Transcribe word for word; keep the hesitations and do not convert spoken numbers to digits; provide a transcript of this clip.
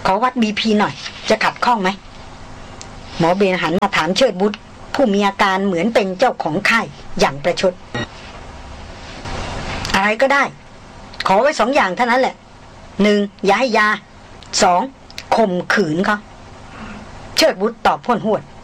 ขอวัดบีพีหน่อยจะขัดข้องไหมหมอเบนหันมาถามเชิดบุตรผู้มีอาการเหมือนเป็นเจ้าของไข้อย่างประชดอะไรก็ได้ขอไว้สองอย่างเท่านั้นแหละหนึ่งอย่าให้ยาสองข่มขืนเขาเชิดบุตรตอบพ่นหวด